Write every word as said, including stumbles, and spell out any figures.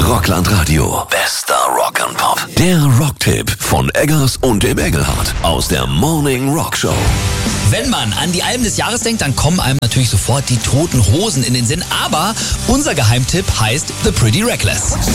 Rockland Radio. Bester Rock and Pop. Der Rocktipp von Eggers und dem Engelhardt aus der Morning Rock Show. Wenn man an die Alben des Jahres denkt, dann kommen einem natürlich sofort die Toten Hosen in den Sinn. Aber unser Geheimtipp heißt The Pretty Reckless.